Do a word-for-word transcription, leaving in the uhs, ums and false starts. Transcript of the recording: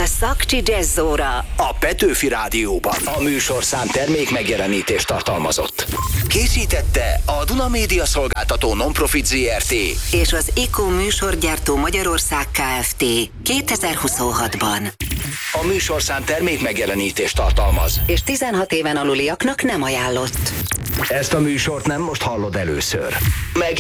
a Szakcsi Jazzóra a Petőfi Rádióban. A műsorszám termék megjelenítést tartalmazott. Készítette a Duna Média Szolgáltató Nonprofit Zrt. és az IKO műsorgyártó Magyarország Kft. kétezer-huszonhatban. A műsorszám termék megjelenítést tartalmaz, És tizenhat éven aluliaknak nem ajánlott. ezt a műsort nem most hallod először. Meg